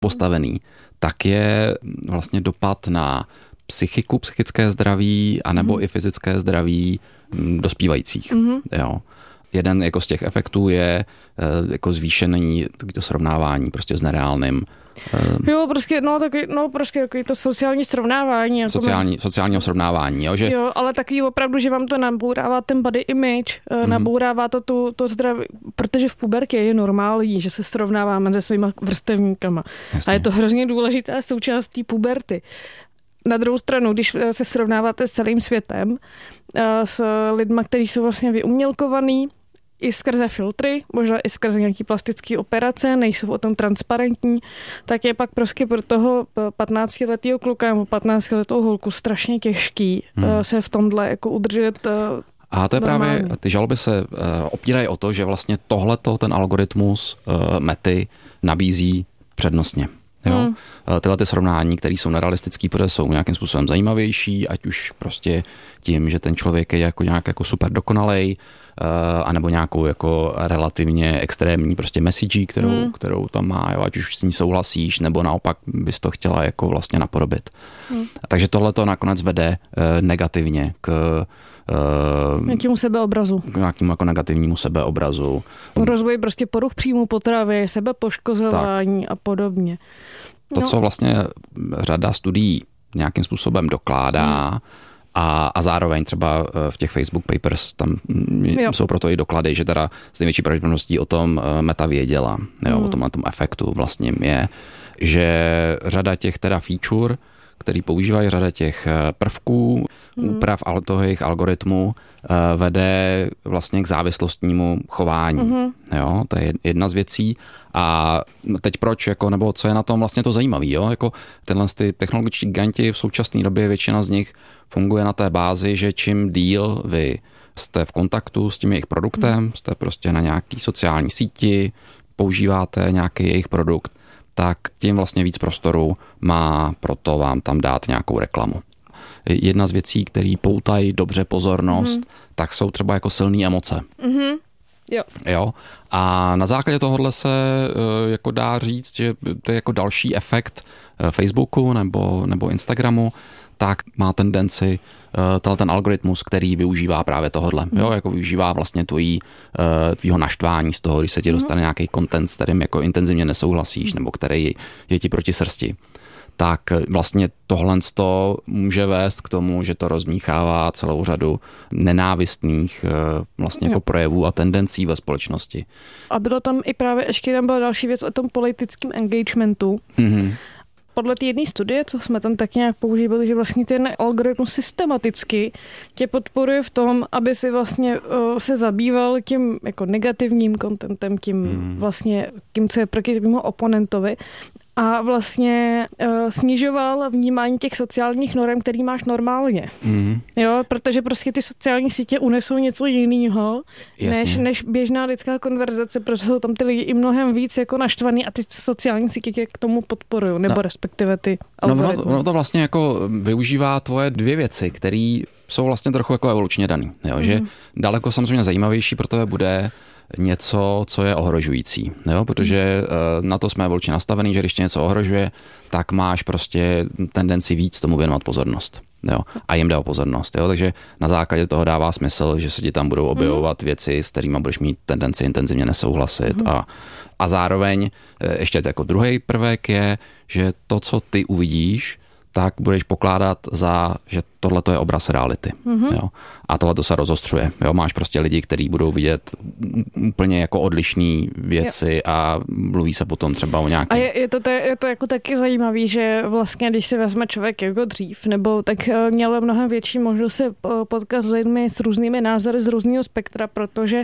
postavený, tak je vlastně dopad na psychiku, psychické zdraví, anebo i fyzické zdraví dospívajících. Jo. Jeden jako z těch efektů je jako zvýšený to srovnávání prostě s nereálným. Jo, prostě takový to sociální srovnávání. Jako sociálního srovnávání. Jo, že... jo, ale takový opravdu, že vám to nabourává ten body image, nabourává to zdraví, protože v pubertě je normální, že se srovnáváme se svýma vrstevníkama. Jasně. A je to hrozně důležitá součást té puberty. Na druhou stranu, když se srovnáváte s celým světem, s lidma, kteří jsou vlastně vyumělkovaný, i skrze filtry, možná i skrze nějaký plastické operace, nejsou o tom transparentní, tak je pak prostě pro toho 15letého kluka nebo 15letou holku strašně těžký se v tomhle jako udržet. A to je normálně. Právě, ty žaloby se opírají o to, že vlastně tohleto ten algoritmus Mety nabízí přednostně. Jo? Tyhle ty srovnání, které jsou nerealistické, protože jsou nějakým způsobem zajímavější, ať už prostě tím, že ten člověk je jako nějak jako super dokonalej, anebo nějakou jako relativně extrémní prostě message, kterou tam má, jo? Ať už s ní souhlasíš, nebo naopak bys to chtěla jako vlastně napodobit. Takže tohle to nakonec vede negativně k nějakému sebeobrazu. K nějakému jako negativnímu sebeobrazu. Rozvoj prostě poruch příjmu potravy, sebepoškozování a podobně. To, co vlastně řada studií nějakým způsobem dokládá a zároveň třeba v těch Facebook Papers tam jsou proto i doklady, že teda s největší pravděpodobností o tom Meta věděla, o tom efektu vlastně je, že řada těch teda feature, který používají řada těch prvků, úprav jejich algoritmů, vede vlastně k závislostnímu chování. Jo, to je jedna z věcí. A teď proč, jako, nebo co je na tom vlastně to zajímavé? Jako tyhle ty technologičtí giganti v současné době, většina z nich funguje na té bázi, že čím díl vy jste v kontaktu s tím jejich produktem, jste prostě na nějaký sociální síti, používáte nějaký jejich produkt, tak tím vlastně víc prostoru má proto vám tam dát nějakou reklamu. Jedna z věcí, které poutají dobře pozornost, tak jsou třeba jako silné emoce. Jo. A na základě tohohle se jako dá říct, že to je jako další efekt Facebooku nebo Instagramu, tak má tendenci ten algoritmus, který využívá právě tohodle. Jo, jako využívá vlastně tvýho naštvání z toho, když se ti dostane nějaký content, s kterým jako intenzivně nesouhlasíš, nebo který je ti proti srsti. Tak vlastně tohle může vést k tomu, že to rozmíchává celou řadu nenávistných vlastně jako projevů a tendencí ve společnosti. A bylo tam i právě, ještě tam byla další věc o tom politickém engagementu. Podle té jedné studie, co jsme tam tak nějak používali, že vlastně ten algoritmus systematicky tě podporuje v tom, aby si vlastně se zabýval tím jako negativním contentem, tím vlastně tím, co je proti tvému oponentovi a vlastně snižoval vnímání těch sociálních norem, který máš normálně. Jo, protože prostě ty sociální sítě unesou něco jiného, než běžná lidská konverzace, protože jsou tam ty lidi i mnohem víc jako naštvaný a ty sociální sítě tě k tomu podporují, nebo respektive ty algoritmy. Ono to vlastně jako využívá tvoje dvě věci, které jsou vlastně trochu jako evolučně daný. Jo? Že daleko samozřejmě zajímavější pro tebe bude něco, co je ohrožující. Jo? Protože na to jsme evolučně nastavený, že když tě něco ohrožuje, tak máš prostě tendenci víc tomu věnovat pozornost. Jo? A jim jde o pozornost. Jo? Takže na základě toho dává smysl, že se ti tam budou objevovat věci, s kterými budeš mít tendenci intenzivně nesouhlasit. A zároveň ještě jako druhý prvek je, že to, co ty uvidíš, tak budeš pokládat za, že tohle je obraz reality. Jo? A tohle se rozostřuje. Jo? Máš prostě lidi, kteří budou vidět úplně jako odlišné věci a mluví se potom třeba o nějaké... A je to jako taky zajímavý, že vlastně, když si vezme člověk jako dřív, nebo tak měl mnohem větší možnost se potkat s lidmi s různými názory z různého spektra, protože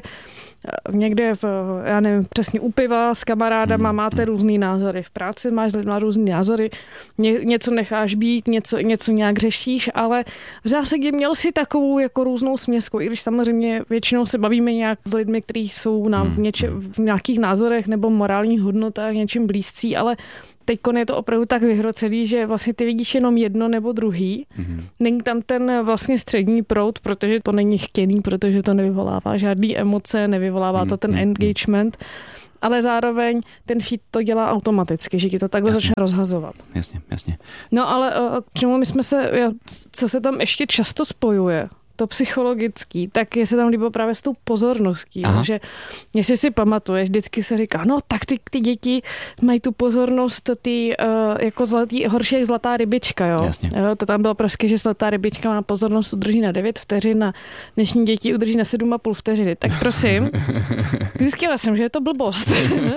někde já nevím, přesně u piva s kamarádama máte různý názory. V práci máš s lidma různý názory. Něco necháš být, něco nějak řešíš, ale v zásadě měl si takovou jako různou směsku, i když samozřejmě většinou se bavíme nějak s lidmi, kteří jsou nám v nějakých názorech nebo morálních hodnotách něčím blízcí, ale teďkon je to opravdu tak vyhrocený, že vlastně ty vidíš jenom jedno nebo druhý. Není tam ten vlastně střední proud, protože to není chtěný, protože to nevyvolává žádný emoce, nevyvolává to ten engagement. ale zároveň ten feed to dělá automaticky, že ti to takhle začne rozhazovat. Jasně. No ale k čemu co se tam ještě často spojuje, to psychologický, tak je se tam líbilo právě s tou pozorností, že jestli si pamatuješ, vždycky se říká, no tak ty děti mají tu pozornost jako horší jak zlatá rybička, jo. Jasně. To tam bylo prostě, že zlatá rybička má pozornost udrží na 9 vteřin a dnešní děti udrží na 7,5 vteřiny. Tak prosím, zjistila jsem, že je to blbost.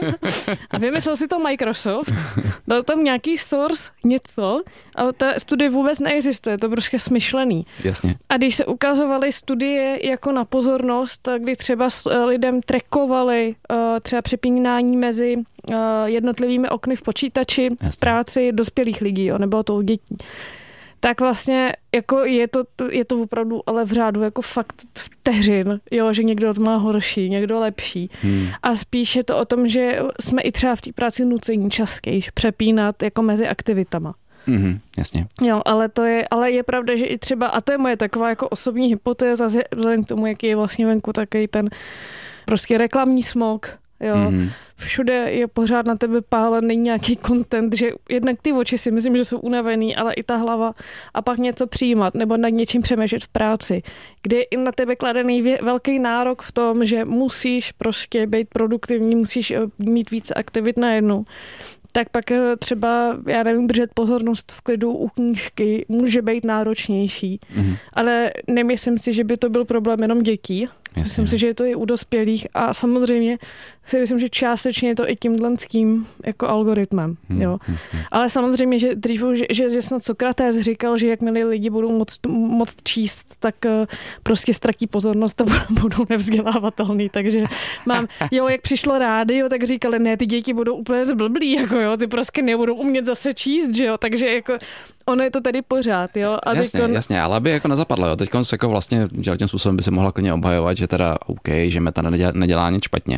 A vymyslel si to Microsoft, dal tam nějaký source, něco, ale ta studie vůbec neexistuje, to prostě smyšlený. Jasně. A když se ukazovaly studie jako na pozornost, kdy třeba lidem trackovali třeba přepínání mezi jednotlivými okny v počítači v práci dospělých lidí, jo, nebo to u dětí. Tak vlastně jako je to opravdu ale v řádu jako fakt vteřin, jo, že někdo má horší, někdo lepší. A spíš je to o tom, že jsme i třeba v té práci nucení častěji přepínat jako mezi aktivitama. Jasně. Jo, ale je pravda, že i třeba, a to je moje taková jako osobní hypotéza, vzhledem k tomu, jaký je vlastně venku takový ten prostě reklamní smog, jo. Všude je pořád na tebe pálený nějaký content, že jednak ty oči si myslím, že jsou unavený, ale i ta hlava a pak něco přijímat nebo nad něčím přemýšlet v práci, kde je i na tebe kladený velký nárok v tom, že musíš prostě být produktivní, musíš mít více aktivit najednou. Tak pak třeba, já nevím, držet pozornost v klidu u knížky může být náročnější. Ale nemyslím si, že by to byl problém jenom dětí. Myslím si, že je to i u dospělých a samozřejmě si myslím, že částečně je to i tímhlenským jako algoritmem. Jo. Ale samozřejmě, že dřív, že snad Sokrates říkal, že jakmile lidi budou moc číst, tak prostě ztratí pozornost a budou nevzdělávatelný. Takže jak přišlo rádio, tak říkali, ne, ty děti budou úplně zblblí, jako jo, ty prostě nebudou umět zase číst, že jo, takže jako ono je to tady pořád, jo. A jasně, ale by jako nezapadlo, jo. Teďkon se jako vlastně tím způsobem by se mohla klidně obhajovat, že teda OK, že Meta nedělá nic špatně.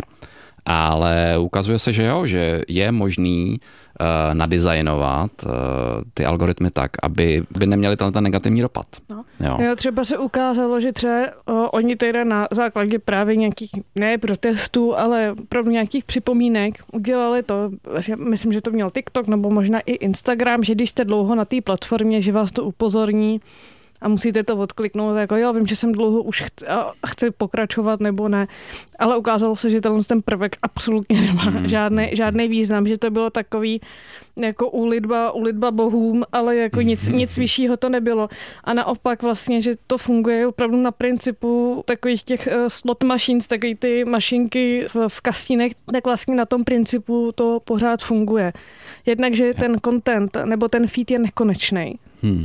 Ale ukazuje se, že jo, že je možný nadizajnovat ty algoritmy tak, aby neměly ten negativní dopad. No. Jo, třeba se ukázalo, že třeba oni teda na základě právě nějakých, ne protestů, ale opravdu nějakých připomínek udělali to, že myslím, že to měl TikTok nebo možná i Instagram, že když jste dlouho na té platformě, že vás to upozorní a musíte to odkliknout, jako jo, vím, že jsem dlouho už chci pokračovat nebo ne, ale ukázalo se, že ten prvek absolutně nemá žádný význam, že to bylo takový jako úlitba bohům, ale jako nic vyššího to nebylo. A naopak vlastně, že to funguje opravdu na principu takových těch slot machines, takový ty mašinky v kasínech, tak vlastně na tom principu to pořád funguje. Jednak, že ten content nebo ten feed je nekonečný.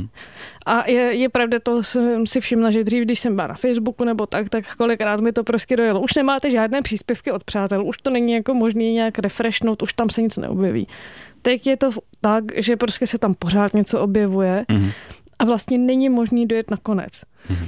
A je pravda, to jsem si všimla, že dřív, když jsem byla na Facebooku nebo tak kolikrát mi to prostě dojelo. Už nemáte žádné příspěvky od přátel, už to není jako možný nějak refreshnout, už tam se nic neobjeví. Teď je to tak, že prostě se tam pořád něco objevuje a vlastně není možný dojet na konec.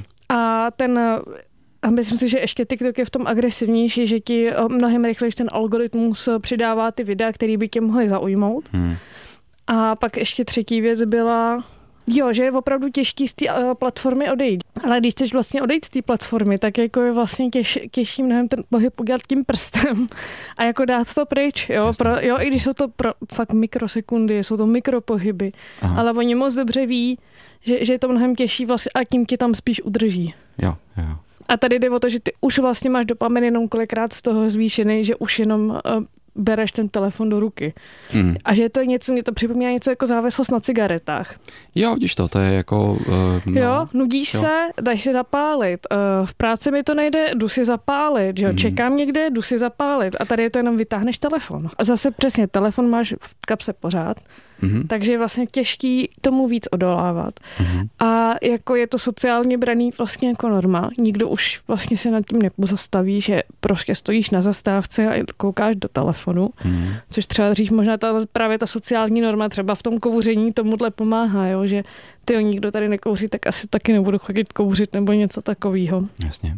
A myslím si, že ještě TikTok je v tom agresivnější, že ti mnohem rychleji ten algoritmus přidává ty videa, které by tě mohly zaujmout. A pak ještě třetí věc byla, že je opravdu těžký z té platformy odejít. Ale když chceš vlastně odejít z té platformy, tak jako je vlastně těžší mnohem ten pohyb udělat tím prstem a jako dát to pryč. I když jsou to fakt mikrosekundy, jsou to mikropohyby, ale oni moc dobře ví, že je to mnohem těžší vlastně a tím tě tam spíš udrží. Jo. A tady jde o to, že ty už vlastně máš dopamin jenom kolikrát z toho zvýšený, že už jenom bereš ten telefon do ruky. A že to je něco, mě to připomíná něco jako závislost na cigaretách. Jo, vidíš to je jako... nudíš se, daj si zapálit. V práci mi to nejde, jdu si zapálit. Že? Čekám někde, jdu si zapálit. A tady je to jenom vytáhneš telefon. A zase přesně, telefon máš v kapse pořád. Takže je vlastně těžký tomu víc odolávat. A jako je to sociálně braný vlastně jako norma. Nikdo už vlastně se nad tím nepozastaví, že prostě stojíš na zastávce a koukáš do telefonu. Což třeba dřív možná právě ta sociální norma třeba v tom kouření tomuhle pomáhá, jo? Že nikdo tady nekouří, tak asi taky nebudu chodit kouřit nebo něco takového. Jasně.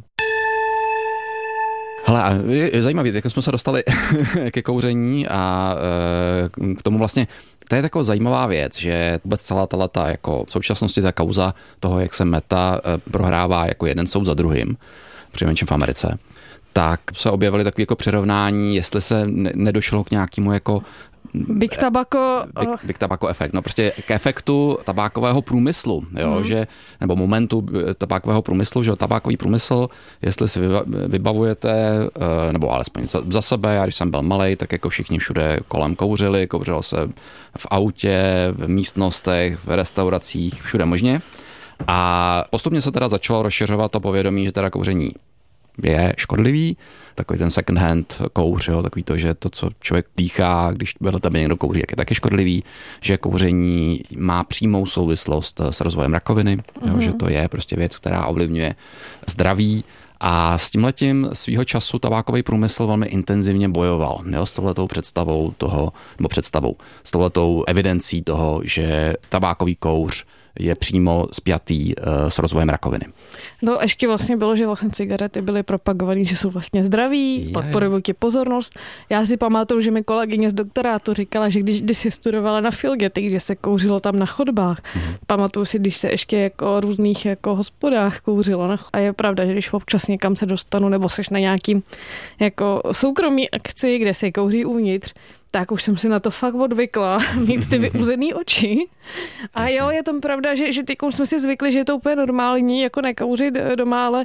Hele, a je zajímavý, jak jsme se dostali ke kouření a k tomu vlastně, to je taková zajímavá věc, že vůbec celá ta jako v současnosti ta kauza toho, jak se Meta prohrává jako jeden soud za druhým, přinejmenším v Americe, tak se objevily takové jako přirovnání, jestli se nedošlo k nějakému jako Big tobacco efekt. No prostě k efektu tabákového průmyslu, jo, že, nebo momentu tabákového průmyslu, že tabákový průmysl, jestli si vybavujete, nebo alespoň za sebe, já když jsem byl malej, tak jako všichni všude kolem kouřilo se v autě, v místnostech, v restauracích, všude možně. A postupně se teda začalo rozšiřovat to povědomí, že teda kouření je škodlivý, takový ten second hand kouř, jo, takový to, že to, co člověk dýchá, když vedle tebe někdo kouří, jak je taky škodlivý, že kouření má přímou souvislost s rozvojem rakoviny, jo, že to je prostě věc, která ovlivňuje zdraví. A s tímhletím svýho času tabákový průmysl velmi intenzivně bojoval, jo, s touhletou s touhletou evidencí toho, že tabákový kouř je přímo spjatý s rozvojem rakoviny. No ještě vlastně bylo, že vlastně cigarety byly propagované, že jsou vlastně zdraví, podporují ti pozornost. Já si pamatuju, že mi kolegyně z doktorátu říkala, že když si studovala na Filgety, že se kouřilo tam na chodbách. Pamatuju si, když se ještě jako různých jako hospodách kouřilo. A je pravda, že když občas někam se dostanu, nebo seš na nějakým jako soukromý akci, kde se kouří uvnitř, tak už jsem si na to fakt odvykla, mít ty vyuzený oči. A jo, je to pravda, že teď jsme si zvykli, že je to úplně normální, jako nekouřit doma, ale,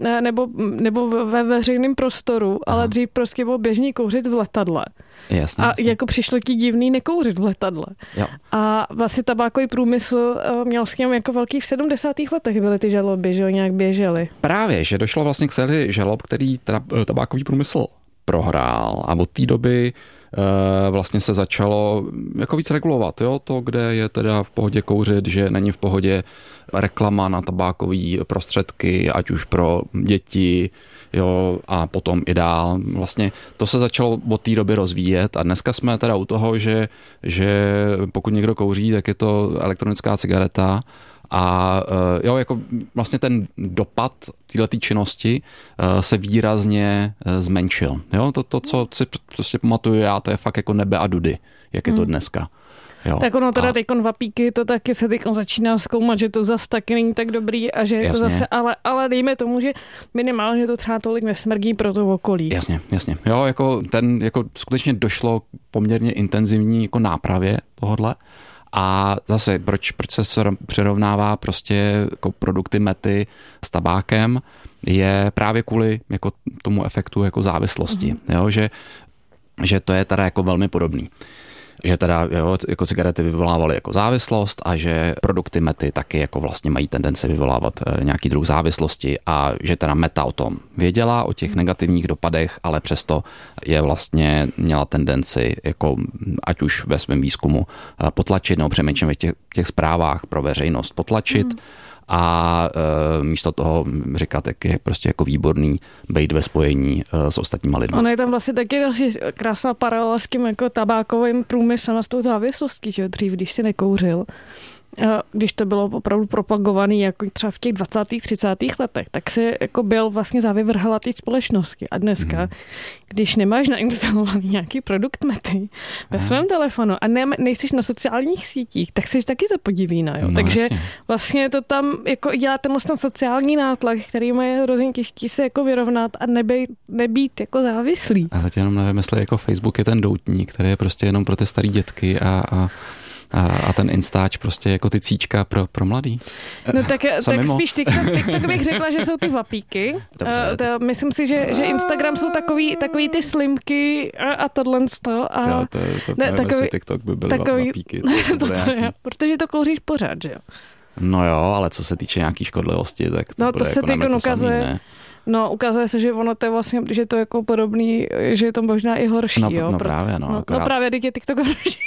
nebo ve veřejném prostoru, ale dřív prostě bylo běžný kouřit v letadle. Jasně. Jako přišlo ti divný nekouřit v letadle. Jo. A vlastně tabákový průmysl měl s tím jako velký v 70. letech byly ty žaloby, že ho nějak běžely. Právě, že došlo vlastně k sérii žalob, který tabákový průmysl prohrál a od té doby vlastně se začalo jako víc regulovat, jo? To, kde je teda v pohodě kouřit, že není v pohodě reklama na tabákové prostředky, ať už pro děti, jo, a potom i dál. Vlastně to se začalo od té doby rozvíjet a dneska jsme teda u toho, že pokud někdo kouří, tak je to elektronická cigareta. A jo, jako vlastně ten dopad této činnosti se výrazně zmenšil. Jo, to, co si prostě pamatuju já, to je fakt jako nebe a dudy, jak je to dneska. Jo. Tak ono teda teďkon vapíky, to taky se teďkon začíná zkoumat, že to zase taky není tak dobrý a že je to zase, ale dejme tomu, že minimálně to třeba tolik nesmrdí pro to okolí. Jasně. Jo, jako skutečně došlo poměrně intenzivní jako nápravě tohodle. A zase, proč se přirovnává prostě jako produkty mety s tabákem, je právě kvůli jako tomu efektu jako závislosti, jo? Že to je teda jako velmi podobný. Že teda jako cigarety vyvolávaly jako závislost a že produkty mety taky jako vlastně mají tendenci vyvolávat nějaký druh závislosti a že teda meta o tom věděla, o těch negativních dopadech, ale přesto je vlastně měla tendenci jako ať už ve svém výzkumu potlačit nebo přemýšlím v těch zprávách pro veřejnost potlačit. A místo toho říkat, jak je prostě jako výborný být ve spojení s ostatníma lidmi. Ono je tam vlastně taky krásná paralela s tím jako tabákovým průmyslem a s tou závislostí, že dřív, když si nekouřil, když to bylo opravdu propagovaný jako třeba v těch 20. 30. letech, tak si jako byl vlastně závyvrhala té společnosti. A dneska, když nemáš nainstalovaný nějaký produkt mety ve svém telefonu a nejsiš na sociálních sítích, tak jsi taky zapodivína. Jo? Takže vlastně to tam jako dělá tenhle sociální nátlak, který má hrozně těžký se jako vyrovnat a nebýt jako závislý. Ale teď jenom nevím, jestli jako Facebook je ten doutník, který je prostě jenom pro ty starý dětky a ten Instač prostě jako ty cíčka pro mladý. No tak spíš TikTok bych řekla, že jsou ty vapíky. Myslím si, že Instagram jsou takový ty slimky a tohle to. Takový TikTok by byly vapíky. Protože to kouříš pořád, že jo? No jo, ale co se týče nějaký škodlivosti, tak to bude se jako to ukazuje. Samý, ne? No, ukazuje se, že ono to je vlastně, že to je jako podobný, že je to možná i horší. No právě, no. No právě, teď je TikTok horší.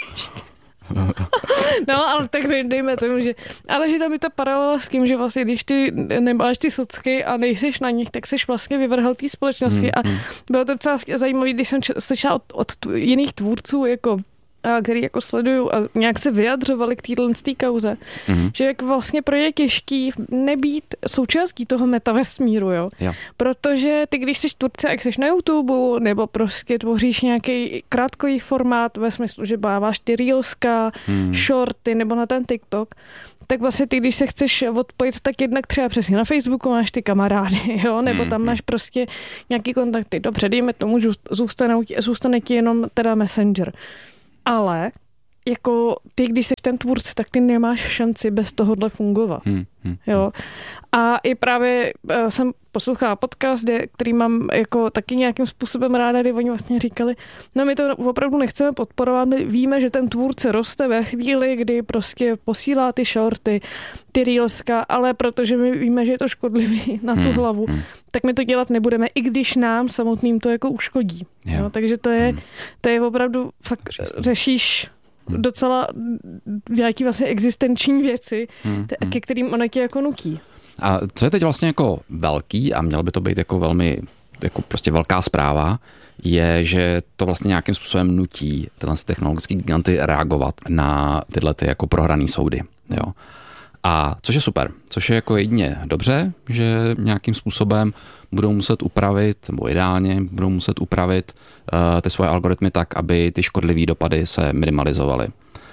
No, ale tak dejme tomu, že tam je ta paralela s tím, že vlastně, když ty nemáš ty socky a nejseš na nich, tak seš vlastně vyvrhel té společnosti a bylo to docela zajímavé, když jsem slyšela od jiných tvůrců, jako který jako sleduju a nějak se vyjadřovali k té kauze, že jak vlastně pro ně je těžký nebýt součástí toho metavesmíru, jo? Protože ty, když jsi tvůrce, jak jsi na YouTube, nebo prostě tvoříš nějaký krátkový formát ve smyslu, že báváš ty reelska, shorty, nebo na ten TikTok, tak vlastně ty, když se chceš odpojit, tak jednak třeba přesně na Facebooku máš ty kamarády, jo? Nebo tam máš prostě nějaký kontakty. Dobře, dejme tomu, že zůstane ti jenom teda Messenger. Ale jako ty, když jsi ten tvůrce, tak ty nemáš šanci bez tohohle fungovat. Jo. A i právě jsem poslouchala podcast, který mám jako taky nějakým způsobem ráda, kdy oni vlastně říkali, no my to opravdu nechceme podporovat, my víme, že ten tvůrce roste ve chvíli, kdy prostě posílá ty shorty, ty reelska, ale protože my víme, že je to škodlivý na tu hlavu, tak my to dělat nebudeme, i když nám samotným to jako uškodí. Jo. Takže to je opravdu fakt řešíš docela nějaký vlastně existenční věci, ke kterým ona tě jako nutí. A co je teď vlastně jako velký a měl by to být jako velmi jako prostě velká zpráva, je, že to vlastně nějakým způsobem nutí tyhle technologické giganty reagovat na tyhle ty jako prohraný soudy. Jo. A což je super, což je jako jedině dobře, že nějakým způsobem budou muset upravit, nebo ideálně budou muset upravit ty svoje algoritmy tak, aby ty škodlivé dopady se minimalizovaly.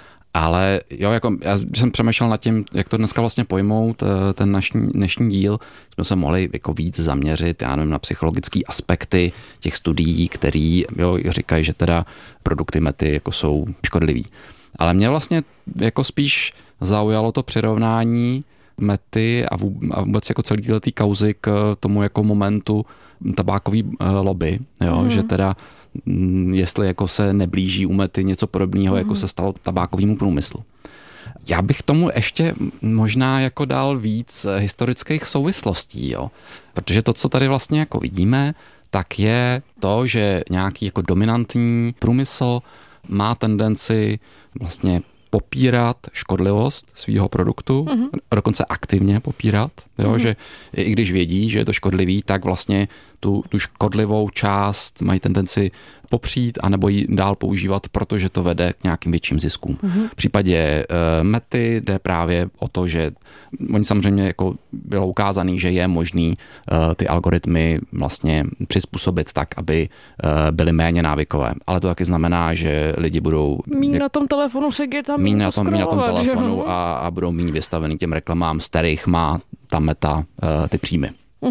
Ale jo, jako já jsem přemýšlel nad tím, jak to dneska vlastně pojmout, ten dnešní díl, jsme se mohli jako víc zaměřit, já nevím, na psychologické aspekty těch studií, který říkají, že teda produkty mety jako jsou škodlivý. Ale mě vlastně jako spíš zaujalo to přirovnání mety a vůbec jako celý ty kauzy k tomu jako momentu tabákový lobby, jo, že teda jestli jako se neblíží u mety něco podobného, jako se stalo tabákovému průmyslu. Já bych tomu ještě možná jako dal víc historických souvislostí, jo, protože to, co tady vlastně jako vidíme, tak je to, že nějaký jako dominantní průmysl má tendenci vlastně popírat škodlivost svého produktu, dokonce aktivně popírat, jo, že i když vědí, že je to škodlivý, tak vlastně tu škodlivou část mají tendenci popřít anebo ji dál používat, protože to vede k nějakým větším ziskům. V případě mety jde právě o to, že oni samozřejmě jako bylo ukázaný, že je možný ty algoritmy vlastně přizpůsobit tak, aby byly méně návykové. Ale to taky znamená, že lidi budou míň na tom telefonu sedět a míň na tom telefonu a budou míň vystavený těm reklamám, z kterých má ta meta ty příjmy.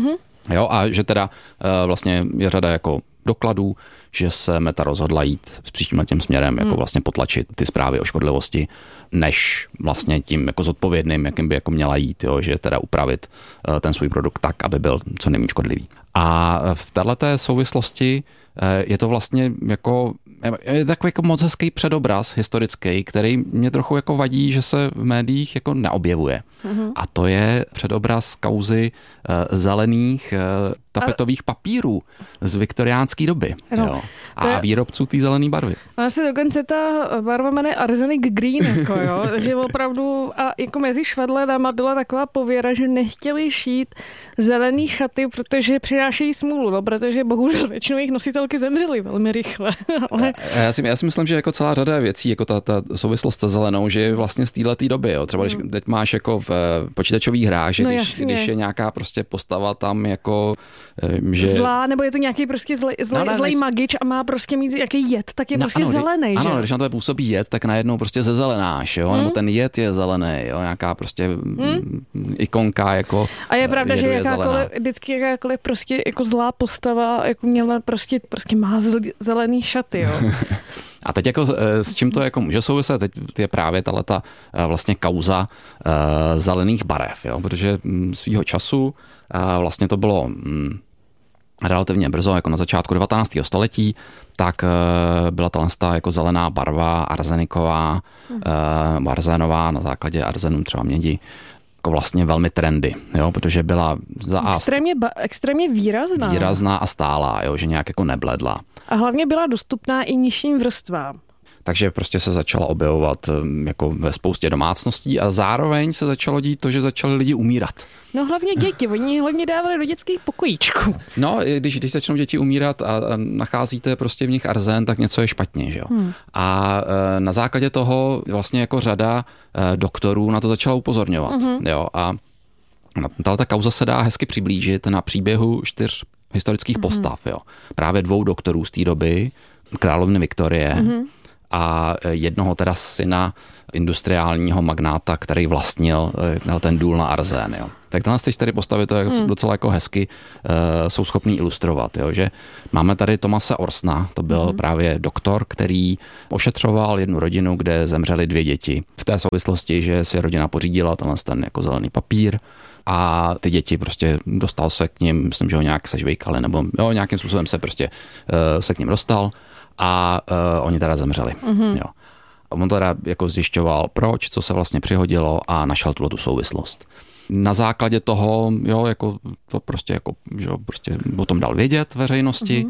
Jo, a že teda vlastně je řada jako dokladů, že se meta rozhodla jít s příštím tím směrem, jako vlastně potlačit ty zprávy o škodlivosti, než vlastně tím jako zodpovědným, jakým by jako měla jít, jo, že teda upravit ten svůj produkt tak, aby byl co nejméně škodlivý. A v této souvislosti je to vlastně jako je takový jako moc hezký předobraz historický, který mě trochu jako vadí, že se v médiích jako neobjevuje. A to je předobraz kauzy zelených tapetových papírů z viktoriánské doby. Jo. A výrobců té zelené barvy. Ona se dokonce ta barva jmenuje Arsenic Green, jako jo, že opravdu a jako mezi švadlenama byla taková pověra, že nechtěli šít zelený šaty, protože přinášejí smůlu, no, protože bohužel většinou jejich nositelky zemřely velmi rychle. Ale... Já si myslím, že jako celá řada věcí, jako ta souvislost se zelenou, že je vlastně z téhletý doby. Jo. Třeba když teď máš jako v počítačových hrách, že když je nějaká prostě postava tam jako že... zlá, nebo je to nějaký prostě zlej magič a má prostě mít jaký jed, tak je prostě zelený, že? Ano, když na to působí jed, tak najednou prostě zezelenáš, jo? Nebo ten jed je zelený, jo? Nějaká prostě ikonka jako a je pravda, že jakákoliv prostě jako zlá postava jako měla prostě má zelený šaty, jo? A teď jako s čím to jako může souviset, teď je právě tato vlastně kauza zelených barev, jo? Protože svýho času vlastně to bylo relativně brzo, jako na začátku 19. století, tak byla ta jako zelená barva arzeniková, arzenová na základě arzenu třeba mědi, jako vlastně velmi trendy, jo, protože byla extrémně výrazná a stálá, jo, že nějak jako nebledla. A hlavně byla dostupná i nižším vrstvám. Takže prostě se začala objevovat jako ve spoustě domácností a zároveň se začalo dít to, že začali lidi umírat. No hlavně děti, oni hlavně dávali do dětských pokojíčků. No, když začnou děti umírat a nacházíte prostě v nich arzen, tak něco je špatně, že jo. A na základě toho vlastně jako řada doktorů na to začala upozorňovat, jo. A tato kauza se dá hezky přiblížit na příběhu 4 historických postav, jo. Právě 2 doktorů z té doby, královny Viktorie a jednoho teda syna industriálního magnáta, který vlastnil ten důl na arzén. Jo. Tak tenhle ty 4 postavy to je docela jako hezky jsou schopný ilustrovat. Jo. Že máme tady Thomase Orsna, to byl právě doktor, který ošetřoval jednu rodinu, kde zemřely 2 děti. V té souvislosti, že si rodina pořídila ten jako zelený papír a ty děti prostě dostal se k ním, myslím, že ho nějak sežvejkali, nebo jo, nějakým způsobem se prostě se k ním dostal a oni teda zemřeli. Jo. A on teda jako zjišťoval, proč, co se vlastně přihodilo a našel tu souvislost. Na základě toho, jo, jako to prostě jako, že prostě o tom dal vědět veřejnosti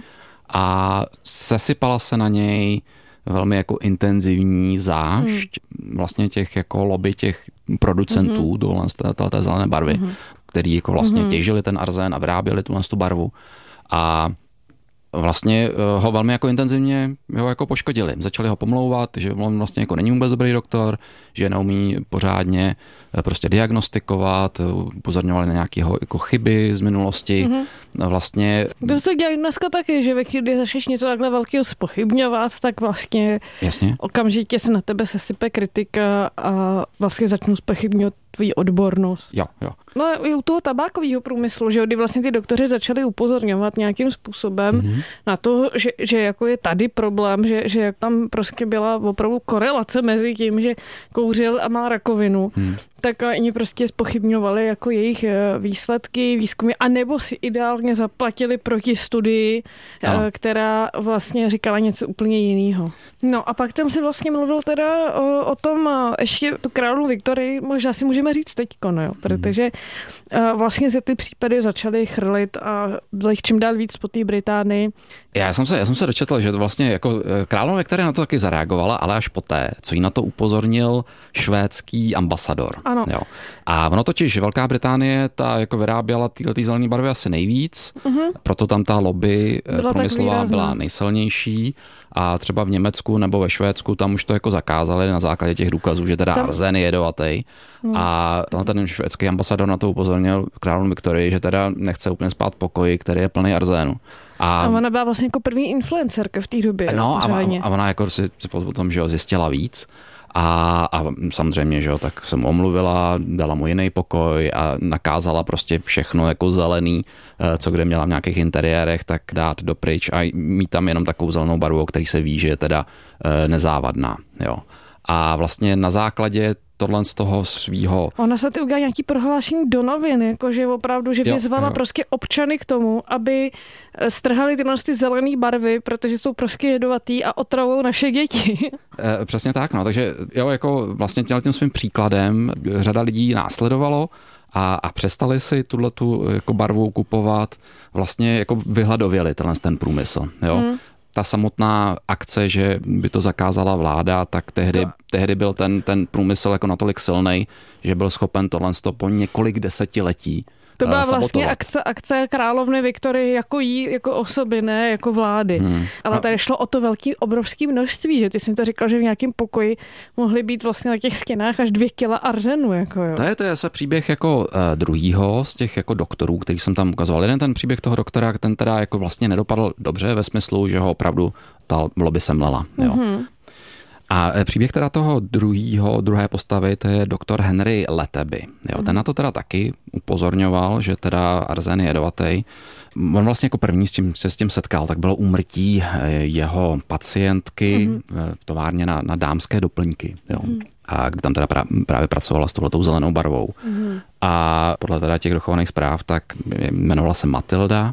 a sesypala se na něj velmi jako intenzivní zášť vlastně těch jako lobby těch producentů té zelené barvy, který jako vlastně těžili ten arzén a vyráběli tu barvu a vlastně ho velmi jako intenzivně ho jako poškodili. Začali ho pomlouvat, že on vlastně jako není vůbec dobrý doktor, že neumí pořádně prostě diagnostikovat, upozorňovali na nějaké jako chyby z minulosti. Vlastně... To se dělá dneska taky, že ve chvíli, kdy začneš něco takhle velkého zpochybňovat, tak vlastně okamžitě se na tebe sesype kritika a vlastně začnou zpochybňovat tvoji odbornost. Jo. No i u toho tabákového průmyslu, že kdy vlastně ty doktoři začali upozorňovat nějakým způsobem na to, že jako je tady problém, že jak tam prostě byla opravdu korelace mezi tím, že kouřil a má rakovinu, tak oni prostě zpochybňovali jako jejich výsledky, výzkumy, anebo si ideálně zaplatili proti studii, která vlastně říkala něco úplně jiného. No a pak tam si vlastně mluvil teda o tom ještě tu královnu Viktorii, možná si můžeme říct teďko, no jo, protože vlastně se ty případy začaly chrlit a bylo jich čím dál víc po té Británii. Já jsem se dočetl, že vlastně jako královna Viktorie na to taky zareagovala, ale až poté, co jí na to upozornil švédský ambasador. Ano. Jo. A ono totiž Velká Británie ta jako vyráběla tyhle zelené barvy asi nejvíc, proto tam ta lobby průmyslová byla nejsilnější a třeba v Německu nebo ve Švédsku tam už to jako zakázali na základě těch důkazů, že teda arzén je jedovatý. A ten švédský ambasador na to upozornil královnu Viktorii, že teda nechce úplně spát v pokoji, který je plný arzénu. A ona byla vlastně jako první influencerka v té době. No a ona jako si potom, že jo, zjistila víc. A samozřejmě, že jo, tak se mu omluvila, dala mu jiný pokoj a nakázala prostě všechno jako zelený, co kde měla v nějakých interiérech, tak dát dopryč a mít tam jenom takovou zelenou barvu, o který se ví, že je teda nezávadná, jo. A vlastně na základě tohle z toho svýho... Ona se udělala nějaký prohlášení do novin, jakože opravdu, že vyzvala prostě občany k tomu, aby strhali tyhle zelené barvy, protože jsou prostě jedovatý a otravou naše děti. Přesně tak, no, takže jo, jako vlastně tím svým příkladem řada lidí následovalo a přestali si tuhletu jako barvu kupovat, vlastně jako vyhladověli ten průmysl, jo. Ta samotná akce, že by to zakázala vláda, tak tehdy byl ten průmysl jako natolik silnej, že byl schopen tohle po několik desetiletí to byla vlastně akce královny Viktorie jako jí, jako osoby, ne jako vlády. Ale tady šlo o to obrovské množství, že ty jsi mi to říkal, že v nějakém pokoji mohly být vlastně na těch stěnách až 2 kila arzenu. Jako jo. To je se příběh jako druhýho z těch jako doktorů, který jsem tam ukazoval. Jeden ten příběh toho doktora, ten teda jako vlastně nedopadl dobře ve smyslu, že ho opravdu ta lobby semlela. Jo. A příběh teda toho druhé postavy, to je doktor Henry Leteby. Jo, ten na to teda taky upozorňoval, že teda arzén je jedovatý. On vlastně jako první se s tím setkal, tak bylo úmrtí jeho pacientky v továrně na dámské doplňky. Jo. A kde tam teda právě pracovala s touhletou zelenou barvou. A podle teda těch dochovaných zpráv, tak jmenovala se Matilda.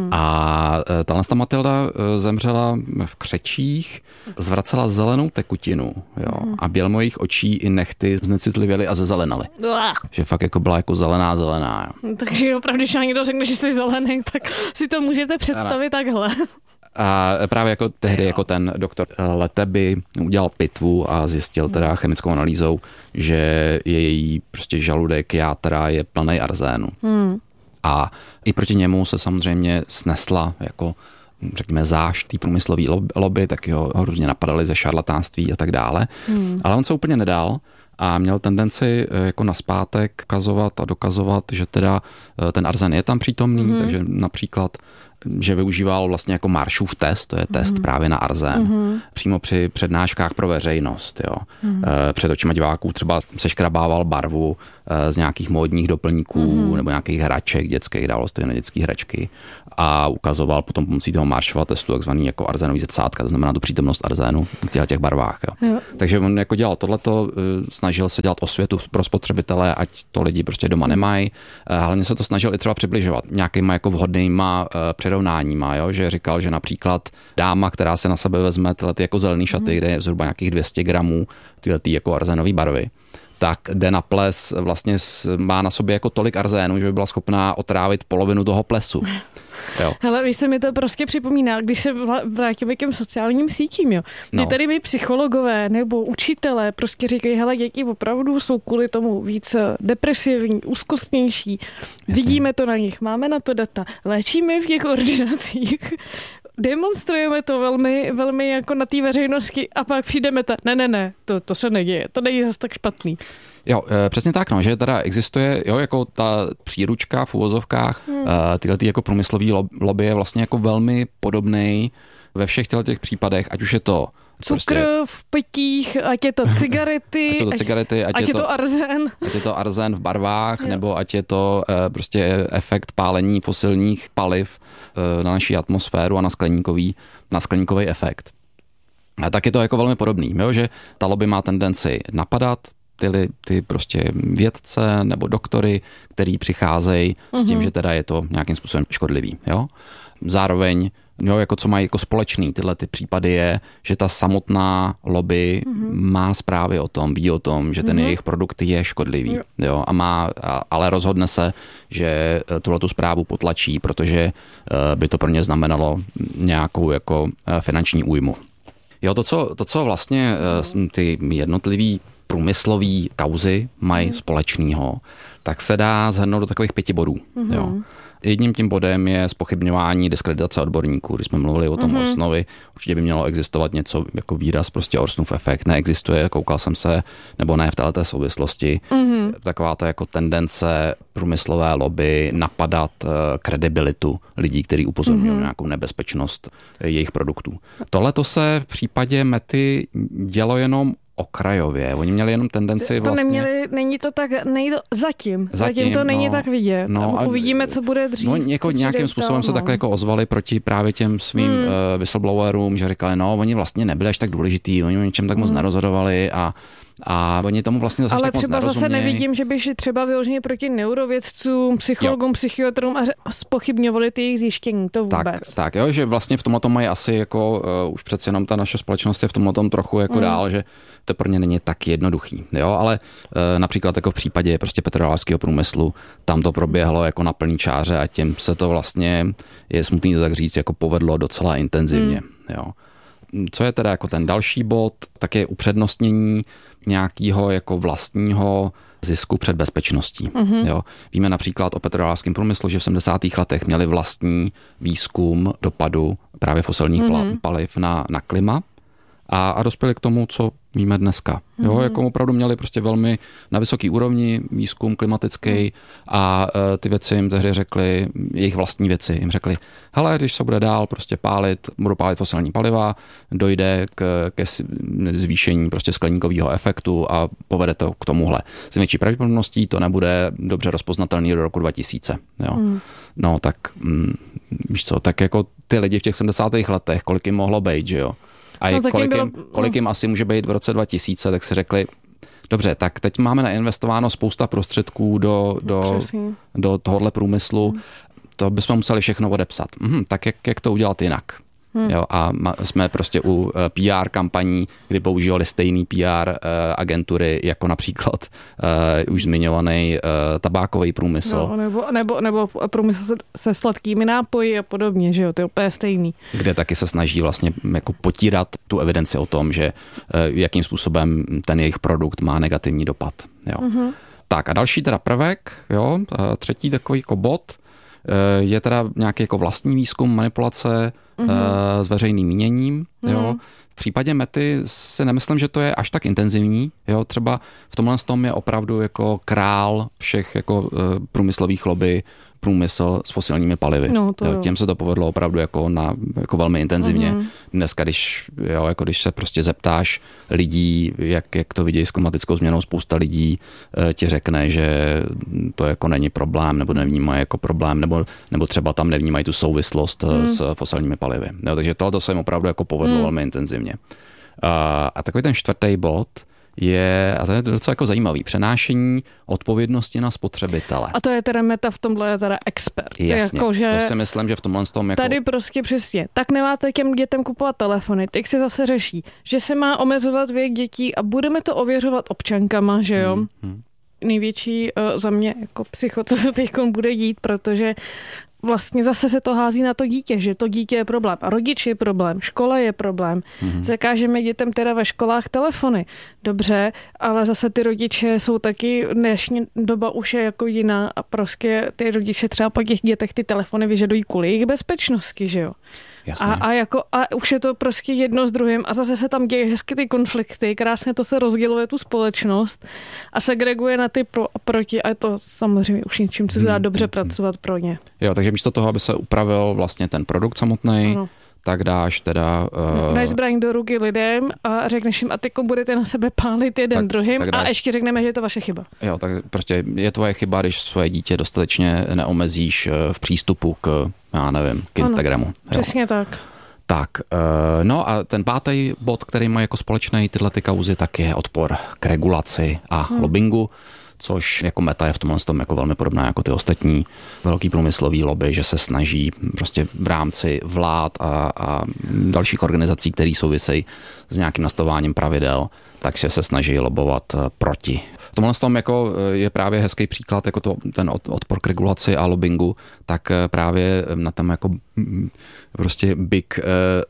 A tahle Matilda zemřela v křečích, zvracela zelenou tekutinu, jo, a bělmo jejich očí i nehty znecitlivěly a zezelenaly. Že fakt jako byla jako zelená. Jo. Takže opravdu, když někdo řekne, že jsi zelený, tak si to můžete představit takhle. A právě jako tehdy jako ten doktor Leteby udělal pitvu a zjistil teda chemickou analýzou, že její prostě žaludek, játra je plný arzénu. A i proti němu se samozřejmě snesla jako řekněme zášť té průmyslové lobby, tak ho různě napadali ze šarlatánství a tak dále. Ale on se úplně nedal a měl tendenci jako nazpátek ukazovat a dokazovat, že teda ten arzen je tam přítomný, takže například že využíval vlastně jako Marshův test, to je test právě na arzén, přímo při přednáškách pro veřejnost. Jo. Před očima diváků třeba seškrabával barvu z nějakých módních doplňků nebo nějakých hraček dětských, dalo to na dětské hračky a ukazoval potom pomocí toho Marshova testu takzvaný jako arzenový zrcátka, to znamená tu přítomnost arzénu v těch barvách. Jo. Takže on jako dělal tohleto, snažil se dělat osvětu pro spotřebitele, ať to lidi prostě doma nemají. Hlavně se to snažil i třeba přibližovat nějakýma jako vhodnýma přirovnáníma, jo? Že říkal, že například dáma, která se na sebe vezme tyhle jako zelený šaty, kde je zhruba nějakých 200 gramů tyhle jako arzenové barvy, tak jde na ples, vlastně má na sobě jako tolik arzénu, že by byla schopná otrávit polovinu toho plesu. Jo. Hele, víš, se mi to prostě připomíná, když se vrátíme k těm sociálním sítím, jo. Kdy tady my psychologové nebo učitelé prostě říkají, hele, děti opravdu jsou kvůli tomu víc depresivní, úzkostnější. Jasně. Vidíme to na nich, máme na to data, léčíme v těch ordinacích. Demonstrujeme to velmi, velmi jako na té veřejnosti a pak přijdeme ne, to se neděje, to není zase tak špatný. Jo, přesně tak, no, že teda existuje, jo, jako ta příručka v uvozovkách, tyhle jako průmyslový lobby je vlastně jako velmi podobnej ve všech těch případech, ať už je to cukr v pitích, ať je to cigarety, ať je to arzen. Ať je to arzen v barvách, nebo ať je to prostě efekt pálení fosilních paliv na naší atmosféru a na skleníkový efekt. A tak je to jako velmi podobný, jo, že ta lobby má tendenci napadat ty prostě vědce nebo doktory, který přicházejí s tím, že teda je to nějakým způsobem škodlivý. Jo? Zároveň, jo, jako co mají jako společný tyhle ty případy je, že ta samotná lobby má zprávy o tom, ví o tom, že ten jejich produkt je škodlivý. Jo? Ale rozhodne se, že tuhletu zprávu potlačí, protože by to pro ně znamenalo nějakou jako finanční újmu. Jo, to, co vlastně ty jednotlivý průmyslový kauzy mají společného, tak se dá shrnout do takových 5 bodů. Jo. Jedním tím bodem je zpochybňování diskreditace odborníků. Když jsme mluvili o tom Orsnovi, určitě by mělo existovat něco jako výraz, prostě Orsnův efekt. Neexistuje, koukal jsem se, nebo ne v této souvislosti. Taková ta jako tendence průmyslové lobby napadat kredibilitu lidí, kteří upozorňují na nějakou nebezpečnost jejich produktů. Tohle to se v případě Mety dělo jenom okrajově. Oni měli jenom tendenci vlastně... Není to zatím to není tak vidět. No, uvidíme, co bude dřív. No, nějakým způsobem se takhle jako ozvali proti právě těm svým whistleblowerům, že říkali, no, oni vlastně nebyli až tak důležitý, oni o ničem tak moc nerozhodovali a oni tomu vlastně zase tak moc nerozumějí. Ale třeba zase nevidím, že by šli třeba vyloženě proti neurovědcům, psychologům, psychiatrům a zpochybňovali ty jejich zjištění, to vůbec. Tak, jo, že vlastně v tomhle mají asi jako už přece jenom ta naše společnost je v tomhle trochu jako dál, že to pro ně není tak jednoduchý, jo, ale například jako v případě prostě petrolejářského průmyslu, tam to proběhlo jako na plný čáře a tím se to vlastně, je smutný to tak říct, jako povedlo docela intenzivně, jo. Co je teda jako ten další bod, tak je upřednostnění nějakého jako vlastního zisku před bezpečností. Jo. Víme například o petrolejářském průmyslu, že v 70. letech měli vlastní výzkum dopadu právě fosilních paliv na klima a dospěli k tomu, co víme dneska. Jo, jako opravdu měli prostě velmi na vysoký úrovni výzkum klimatický a ty věci jim tehdy řekli, jejich vlastní věci jim řekli, hele, když se bude dál prostě budou pálit fosilní paliva, dojde ke zvýšení prostě skleníkového efektu a povede to k tomuhle. S větší pravděpodobností to nebude dobře rozpoznatelný do roku 2000. Jo. No tak víš co, tak jako ty lidi v těch 70. letech, kolik jim mohlo být, že jo? A kolik jim asi může být v roce 2000, tak si řekli, dobře, tak teď máme nainvestováno spousta prostředků do tohohle průmyslu, to bychom museli všechno odepsat. Tak jak to udělat jinak? Jo, a jsme prostě u PR kampaní, kdy používali stejný PR agentury, jako například už zmiňovaný tabákový průmysl. No, nebo průmysl se sladkými nápoji a podobně, že jo, to je úplně stejný. Kde taky se snaží vlastně jako potírat tu evidenci o tom, že jakým způsobem ten jejich produkt má negativní dopad. Jo. Tak a další teda prvek, jo, třetí takový jako bod, je teda nějaký jako vlastní výzkum, manipulace s veřejným míněním. Jo. V případě Mety si nemyslím, že to je až tak intenzivní. Jo. Třeba v tomhle tom je opravdu jako král všech jako průmyslových lobby, průmysl s fosilními palivy. No, Těm se to povedlo opravdu jako velmi intenzivně. Dneska, když se prostě zeptáš lidí, jak to vidějí s klimatickou změnou, spousta lidí ti řekne, že to jako není problém, nebo nevnímají jako problém, nebo třeba tam nevnímají tu souvislost s fosilními palivy. Jo, takže tohle se jim opravdu jako povedlo velmi intenzivně. A takový ten čtvrtý bod je, a to je docela jako zajímavý, přenášení odpovědnosti na spotřebitele. A to je teda Meta v tomhle je teda expert. Jasně, jako, že to si myslím, že v tomhle tom jako... Tady prostě přesně, tak nemáte těm dětem kupovat telefony, teď se zase řeší, že se má omezovat věk dětí a budeme to ověřovat občankama, že jo? Největší za mě jako psycho, co se teď bude dít, protože vlastně zase se to hází na to dítě, že to dítě je problém. A rodič je problém, škola je problém. Zakážeme dětem teda ve školách telefony. Dobře, ale zase ty rodiče jsou taky, dnešní doba už je jako jiná a prostě ty rodiče třeba po těch dětech ty telefony vyžadují kvůli jejich bezpečnosti, že jo. A už je to prostě jedno s druhým a zase se tam dějí hezky ty konflikty, krásně to se rozděluje tu společnost a segreguje na ty pro a proti a je to samozřejmě už něčím, co se dá dobře pracovat pro ně. Jo, takže místo toho, aby se upravil vlastně ten produkt samotný, tak dáš teda... Dáš zbraň do ruky lidem a řekneš jim, a teď budete na sebe pálit jeden druhým a ještě řekneme, že je to vaše chyba. Jo, tak prostě je tvoje chyba, když svoje dítě dostatečně neomezíš v přístupu k Instagramu. Ano, přesně tak. Tak, no a ten pátý bod, který má jako společný tyhle ty kauzy, tak je odpor k regulaci a lobbingu, což jako Meta je v tomhle tom jako velmi podobná jako ty ostatní velký průmyslový lobby, že se snaží prostě v rámci vlád a dalších organizací, které souvisejí s nějakým nastováním pravidel, takže se snaží lobovat proti. V tomhle tom jako je právě hezký příklad, jako ten odpor k regulaci a lobbingu, tak právě na tom jako prostě big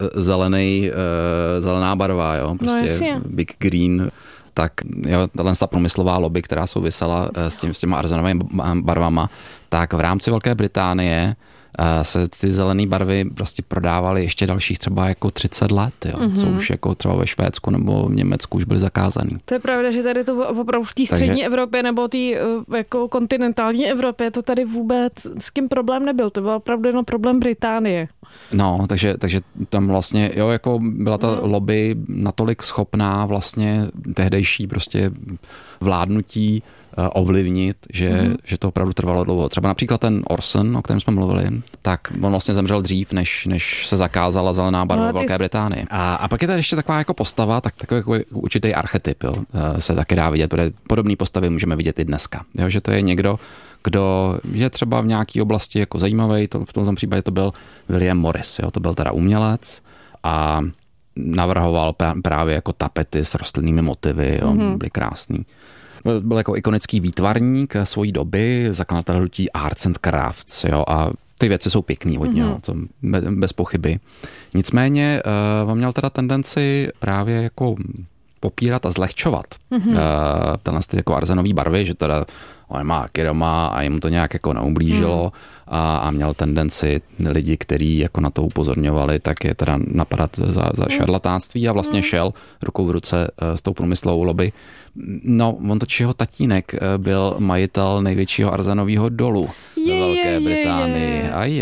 zelená barva, jo, prostě big green. Tak jo, ta průmyslová lobby, která souvisela s těma arzenovými barvama, tak v rámci Velké Británie se ty zelené barvy prostě prodávaly ještě dalších třeba jako 30 let, jo, co už jako třeba ve Švédsku nebo v Německu už byly zakázaný. To je pravda, že tady to opravdu v té střední Evropě nebo té jako kontinentální Evropě to tady vůbec s tím problém nebyl, to byl opravdu jenom problém Británie. No, takže tam vlastně, jo, jako byla ta lobby natolik schopná vlastně tehdejší prostě vládnutí ovlivnit, že to opravdu trvalo dlouho. Třeba například ten Orson, o kterém jsme mluvili, tak on vlastně zemřel dřív, než se zakázala zelená barva ve Velké Británii. A pak je tady ještě taková jako postava, takový jako určitý archetyp, jo, se taky dá vidět, protože podobné postavy můžeme vidět i dneska. Jo, že to je někdo, kdo je třeba v nějaké oblasti jako zajímavý, v tom případě to byl William Morris, jo, to byl teda umělec a navrhoval právě jako tapety s rostlinnými motivy, jo, byly krásný. Byl jako ikonický výtvarník svojí doby, zakladatel hnutí Arts and Crafts, jo, a ty věci jsou pěkný hodně, to bez pochyby. Nicméně on měl teda tendenci právě jako popírat a zlehčovat tenhle jako arzenový barvy, že teda on má doma a jemu to nějak jako neublížilo a měl tendenci lidi, kteří jako na to upozorňovali, tak je teda napadat za šarlatánství a vlastně šel rukou v ruce s tou průmyslovou lobby. No, on totiž jeho tatínek byl majitel největšího arzenového dolu ve Velké Británii.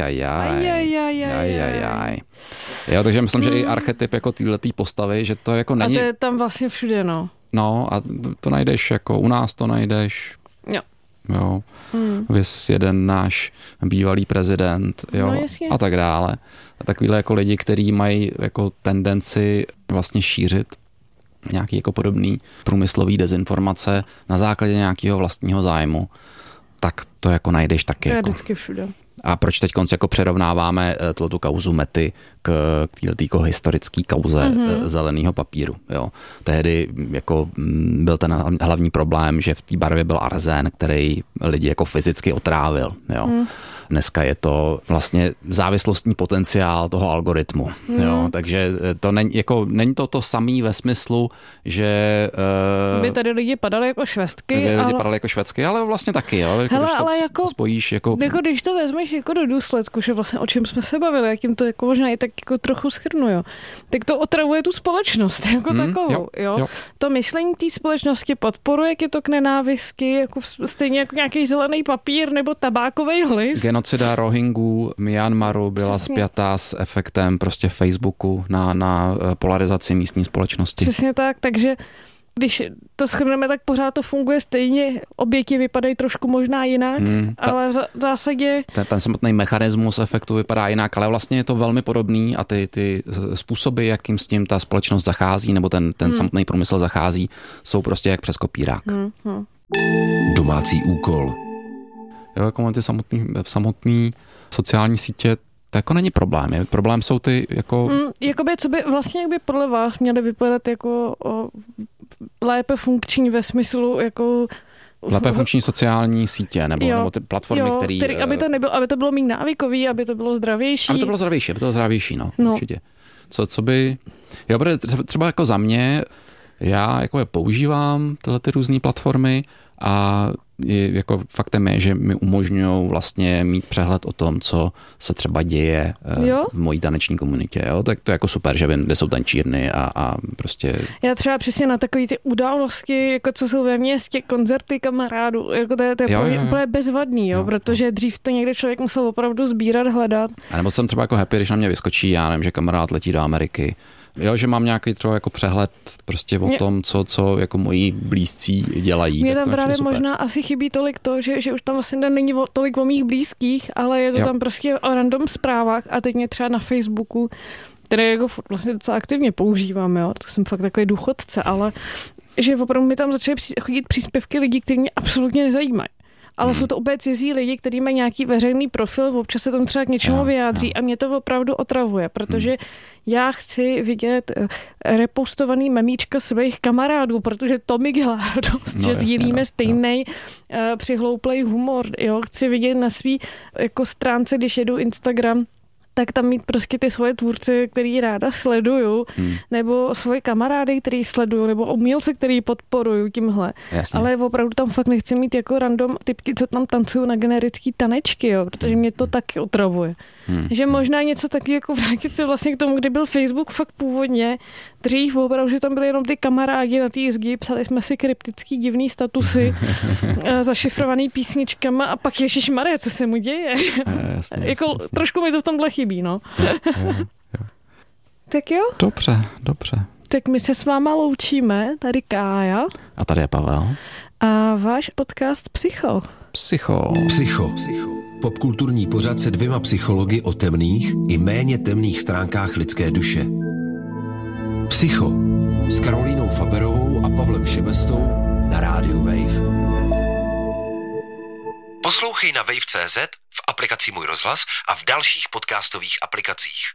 Ajajaj. Jo, takže myslím, že i archetyp jako této postavy, že to jako není... A to je tam vlastně všude, no. No a to najdeš jako u nás to najdeš. Jo. Vys jeden náš bývalý prezident, jo, a tak dále. A takovýhle jako lidi, kteří mají jako tendenci vlastně šířit nějaký jako podobný průmyslový dezinformace na základě nějakého vlastního zájmu, tak to jako najdeš taky. To je jako vždycky všude. A proč teď jako přerovnáváme tu kauzu Mety k této historické kauze zeleného papíru. Jo. Tehdy jako byl ten hlavní problém, že v té barvě byl arzén, který lidi jako fyzicky otrávil. Jo. Dneska je to vlastně závislostní potenciál toho algoritmu. Jo. Takže to není to samý ve smyslu, že by tady lidi padaly jako švestky. Ale vlastně taky. Jo. Jako, hele, když to ale jako, spojíš jako když to vezmeš jako do důsledku, že vlastně o čem jsme se bavili, jak jim to jako možná i tak jako trochu shrnu, jo. Tak to otravuje tu společnost jako takovou. Jo. To myšlení té společnosti podporuje to k nenávisti, jako stejně jako nějaký zelený papír nebo tabákový list. Genocida Rohingů Myanmaru byla spjatá s efektem prostě Facebooku na polarizaci místní společnosti. Přesně tak, takže když to shrneme, tak pořád to funguje stejně. Oběti vypadají trošku možná jinak, ale v zásadě... Ten samotný mechanismus efektu vypadá jinak, ale vlastně je to velmi podobný a ty způsoby, jakým s tím ta společnost zachází, nebo ten samotný průmysl zachází, jsou prostě jak přes kopírák. Domácí úkol. Jo, jako ty samotný sociální sítě, to jako není problém. Problém jsou ty jako... Jakoby, co by vlastně jak by podle vás měly vypadat jako lépe funkční ve smyslu jako... Lépe funkční sociální sítě, nebo ty platformy, které... Aby to bylo méně návykový, aby to bylo zdravější. Aby to bylo zdravější, určitě. Co by... Jo, třeba jako za mě, já jako je používám tyhle ty různé platformy a jako faktem je, že mi umožňují vlastně mít přehled o tom, co se třeba děje v mojí taneční komunitě. Jo? Tak to je jako super, že vím, kde jsou tančírny a prostě... Já třeba přesně na takový ty události, jako co jsou ve městě, koncerty kamarádů, jako to je úplně bezvadný, protože dřív to někde člověk musel opravdu sbírat, hledat. A nebo jsem třeba jako happy, když na mě vyskočí, já nevím, že kamarád letí do Ameriky. Jo, že mám nějaký třeba jako přehled prostě o tom, co jako moji blízcí dělají. Mně tam právě možná asi chybí tolik to, že už tam vlastně není tolik o mých blízkých, ale je to tam prostě o random zprávách a teď mě třeba na Facebooku, které jako vlastně docela aktivně používám, jo, to jsem fakt takový důchodce, ale že opravdu mi tam začaly chodit příspěvky lidí, kteří mě absolutně nezajímají. Ale jsou to opět cizí lidi, kteří mají nějaký veřejný profil, občas se tam třeba k něčemu vyjádří a mě to opravdu otravuje, protože já chci vidět repostovaný memíčka svých kamarádů, protože to mi dělá radost, že sdílíme stejný přihlouplej humor. Jo? Chci vidět na svý jako stránce, když jedu Instagram, tak tam mít prostě ty svoje tvůrce, který ráda sleduju, nebo svoje kamarády, který sleduju, nebo umělce, který podporuju tímhle. Jasně. Ale opravdu tam fakt nechci mít jako random typky, co tam tancují na generický tanečky, jo, protože mě to taky otravuje. Že možná něco taky jako vrátit se vlastně k tomu, kdy byl Facebook fakt původně, dřív opravdu, že tam byly jenom ty kamarádi na té zdi, psali jsme si kryptický divný statusy, zašifrovaný písničkama a pak ježišmarja, co se mu děje. Jasně, trošku mi to v tomhle chybí, no. Tak jo? Dobře. Tak my se s váma loučíme, tady Kája. A tady je Pavel. A váš podcast Psycho. Popkulturní pořad se 2 psychology o temných i méně temných stránkách lidské duše. Psycho s Karolínou Faberovou a Pavlem Šebestou na rádiu Wave. Poslouchej na wave.cz, v aplikaci Můj rozhlas a v dalších podcastových aplikacích.